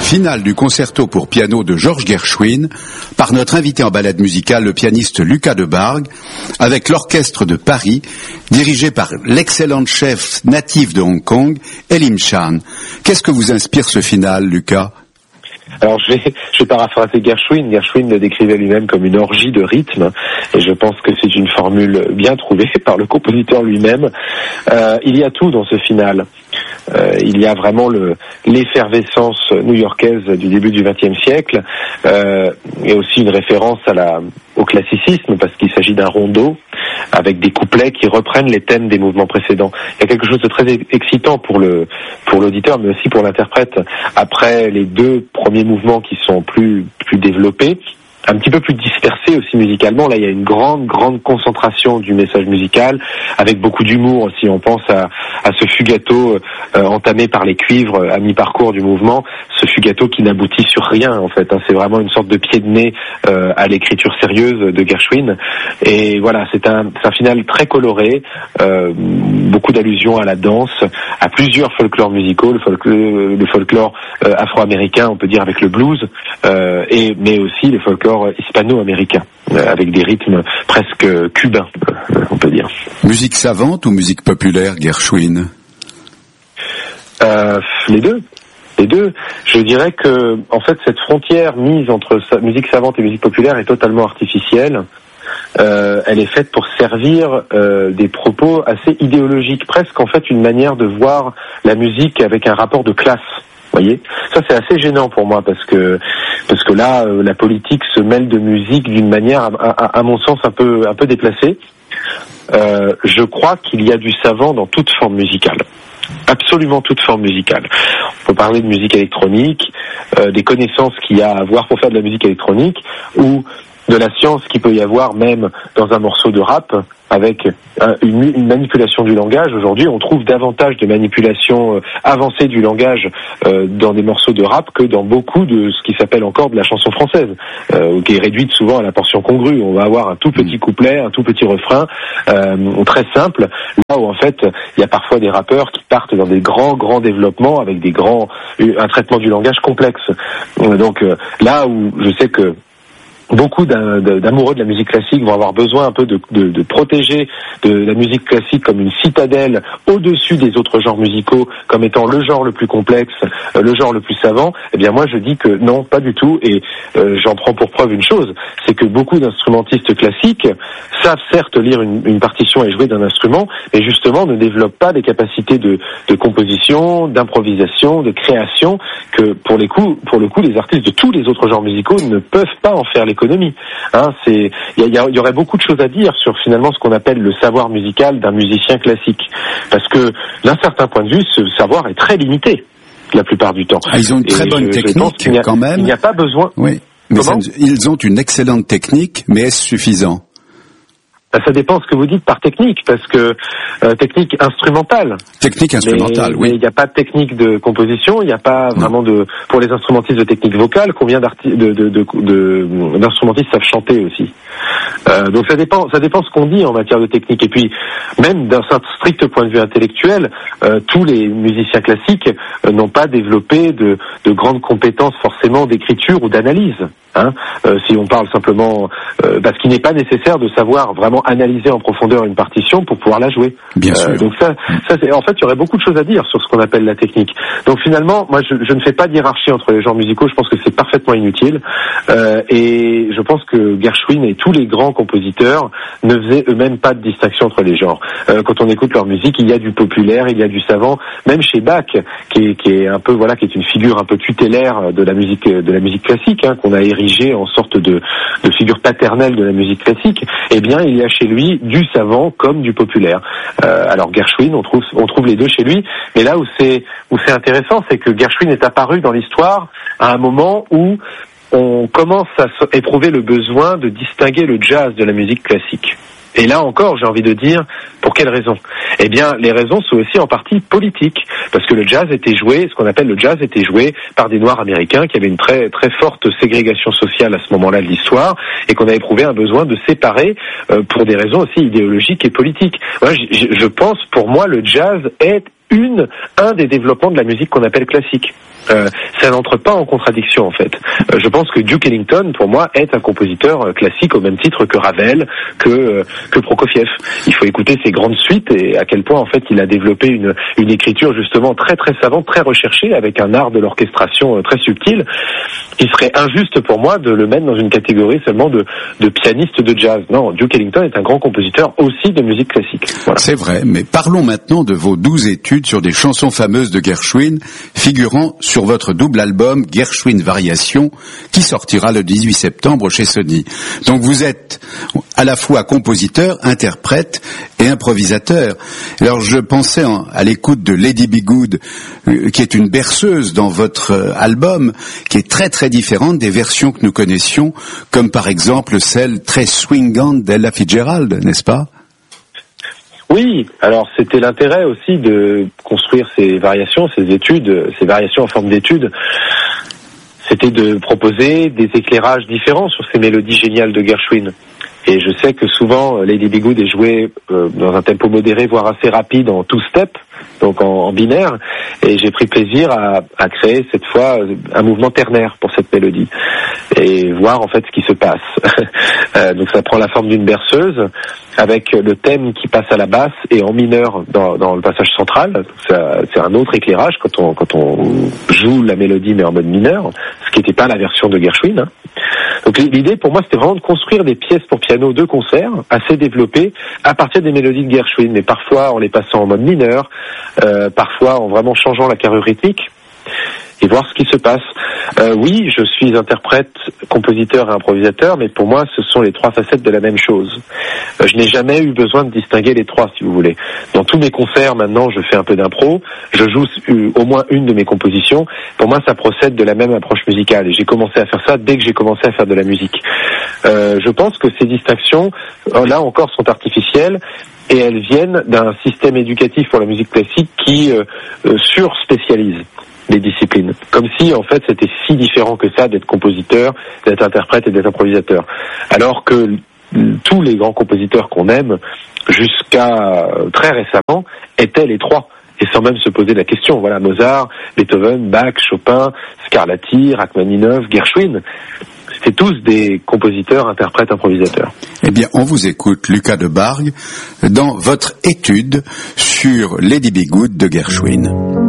finale du concerto pour piano de Georges Gershwin par notre invité en balade musicale, le pianiste Lucas Debargue, avec l'orchestre de Paris, dirigé par l'excellente chef native de Hong Kong, Elim Chan. Qu'est-ce que vous inspire ce final, Lucas ? Alors je vais paraphraser Gershwin. Gershwin le décrivait lui-même comme une orgie de rythme, et je pense que c'est une formule bien trouvée par le compositeur lui-même. Il y a tout dans ce final. Il y a vraiment l'effervescence new-yorkaise du début du XXe siècle, et aussi une référence au classicisme, parce qu'il s'agit d'un rondo avec des couplets qui reprennent les thèmes des mouvements précédents. Il y a quelque chose de très excitant pour l'auditeur, mais aussi pour l'interprète. Après les deux premiers mouvements qui sont plus développés, un petit peu plus dispersé aussi musicalement. Là, il y a une grande concentration du message musical, avec beaucoup d'humour aussi. On pense à ce fugato entamé par les cuivres à mi-parcours du mouvement, ce fugato qui n'aboutit sur rien en fait. C'est vraiment une sorte de pied de nez à l'écriture sérieuse de Gershwin. Et voilà, c'est un final très coloré, beaucoup d'allusions à la danse, à plusieurs folklores musicaux, le folklore afro-américain, on peut dire, avec le blues, mais aussi les folklores hispano-américains, avec des rythmes presque cubains, on peut dire. Musique savante ou musique populaire, Gershwin ? Les deux. Je dirais que, en fait, cette frontière mise entre musique savante et musique populaire est totalement artificielle. Elle est faite pour servir des propos assez idéologiques, presque en fait une manière de voir la musique avec un rapport de classe. Voyez, ça c'est assez gênant pour moi parce que là la politique se mêle de musique d'une manière à mon sens un peu déplacée. Je crois qu'il y a du savant dans toute forme musicale. Absolument toute forme musicale. On peut parler de musique électronique, des connaissances qu'il y a à avoir pour faire de la musique électronique, ou de la science qu'il peut y avoir même dans un morceau de rap, avec une manipulation du langage. Aujourd'hui, on trouve davantage de manipulation avancée du langage dans des morceaux de rap que dans beaucoup de ce qui s'appelle encore de la chanson française, qui est réduite souvent à la portion congrue. On va avoir un tout petit couplet, un tout petit refrain, très simple, là où en fait il y a parfois des rappeurs qui partent dans des grands développements avec un traitement du langage complexe. Donc là où je sais que beaucoup d'amoureux de la musique classique vont avoir besoin un peu de protéger de la musique classique comme une citadelle au-dessus des autres genres musicaux, comme étant le genre le plus complexe, le genre le plus savant. Eh bien moi je dis que non, pas du tout, et j'en prends pour preuve une chose, c'est que beaucoup d'instrumentistes classiques savent certes lire une partition et jouer d'un instrument, mais justement ne développent pas des capacités de composition, d'improvisation, de création, que pour le coup les artistes de tous les autres genres musicaux ne peuvent pas en faire l'économie. Il y aurait beaucoup de choses à dire sur finalement ce qu'on appelle le savoir musical d'un musicien classique, parce que d'un certain point de vue, ce savoir est très limité la plupart du temps. Ils ont une très bonne technique quand même. Il n'y a pas besoin. Oui, mais ils ont une excellente technique, mais est-ce suffisant ? Ça dépend ce que vous dites par technique, parce que technique instrumentale. Technique instrumentale, oui. Mais il n'y a pas de technique de composition, il n'y a pas vraiment pour les instrumentistes de technique vocale, combien d'instrumentistes savent chanter aussi. Donc ça dépend ce qu'on dit en matière de technique. Et puis même d'un strict point de vue intellectuel, tous les musiciens classiques n'ont pas développé de grandes compétences forcément d'écriture ou d'analyse. Si on parle simplement, parce qu'il n'est pas nécessaire de savoir vraiment analyser en profondeur une partition pour pouvoir la jouer. Bien sûr. Donc ça c'est, en fait, il y aurait beaucoup de choses à dire sur ce qu'on appelle la technique. Donc finalement, moi, je ne fais pas d'hiérarchie entre les genres musicaux. Je pense que c'est parfaitement inutile. Et je pense que Gershwin et tous les grands compositeurs ne faisaient eux-mêmes pas de distinction entre les genres. Quand on écoute leur musique, il y a du populaire, il y a du savant. Même chez Bach, qui est un peu qui est une figure un peu tutélaire de la musique classique, qu'on a érigé en sorte de figure paternelle de la musique classique, eh bien il y a chez lui du savant comme du populaire. Alors Gershwin, on trouve les deux chez lui, mais là où c'est intéressant, c'est que Gershwin est apparu dans l'histoire à un moment où on commence à éprouver le besoin de distinguer le jazz de la musique classique. Et là encore, j'ai envie de dire, pour quelles raisons ? Eh bien, les raisons sont aussi en partie politiques, parce que le jazz était joué, ce qu'on appelle le jazz était joué par des Noirs américains qui avaient une très très forte ségrégation sociale à ce moment-là de l'histoire, et qu'on a éprouvé un besoin de séparer pour des raisons aussi idéologiques et politiques. Moi, je pense, pour moi, le jazz est un des développements de la musique qu'on appelle classique. Ça n'entre pas en contradiction en fait. Je pense que Duke Ellington, pour moi, est un compositeur classique au même titre que Ravel, que Prokofiev. Il faut écouter ses grandes suites et à quel point en fait il a développé une écriture justement très très savante, très recherchée, avec un art de l'orchestration très subtil. Il serait injuste pour moi de le mettre dans une catégorie seulement de pianiste de jazz. Non, Duke Ellington est un grand compositeur aussi de musique classique. Voilà. C'est vrai, mais parlons maintenant de vos 12 études sur des chansons fameuses de Gershwin, figurant sur votre double album Gershwin Variations, qui sortira le 18 septembre chez Sony. Donc vous êtes à la fois compositeur, interprète et improvisateur. Alors je pensais à l'écoute de Lady Be Good, qui est une berceuse dans votre album, qui est très très différente des versions que nous connaissions, comme par exemple celle très swingante d'Ella Fitzgerald, n'est-ce pas ? Oui, alors c'était l'intérêt aussi de construire ces variations, ces études, ces variations en forme d'études. C'était de proposer des éclairages différents sur ces mélodies géniales de Gershwin. Et je sais que souvent Lady Be Good est jouée dans un tempo modéré, voire assez rapide, en two-step, donc en binaire. Et j'ai pris plaisir à créer cette fois un mouvement ternaire pour cette mélodie et voir en fait ce qui se passe. Donc ça prend la forme d'une berceuse avec le thème qui passe à la basse et en mineur dans le passage central. C'est un autre éclairage quand on joue la mélodie mais en mode mineur, ce qui n'était pas la version de Gershwin. Donc l'idée pour moi c'était vraiment de construire des pièces pour piano de concert assez développées à partir des mélodies de Gershwin, mais parfois en les passant en mode mineur, parfois en vraiment changeant la carrure rythmique et voir ce qui se passe. Oui, je suis interprète, compositeur et improvisateur, mais pour moi, ce sont les trois facettes de la même chose. Je n'ai jamais eu besoin de distinguer les trois, si vous voulez. Dans tous mes concerts, maintenant, je fais un peu d'impro, je joue au moins une de mes compositions. Pour moi, ça procède de la même approche musicale, et j'ai commencé à faire ça dès que j'ai commencé à faire de la musique. Je pense que ces distinctions, là encore, sont artificielles, et elles viennent d'un système éducatif pour la musique classique qui surspécialise les disciplines. Comme si, en fait, c'était si différent que ça d'être compositeur, d'être interprète et d'être improvisateur. Alors que tous les grands compositeurs qu'on aime, jusqu'à très récemment, étaient les trois. Et sans même se poser la question. Voilà, Mozart, Beethoven, Bach, Chopin, Scarlatti, Rachmaninov, Gershwin. C'était tous des compositeurs, interprètes, improvisateurs. Eh bien, on vous écoute, Lucas de Bargue, dans votre étude sur Lady Be Good de Gershwin.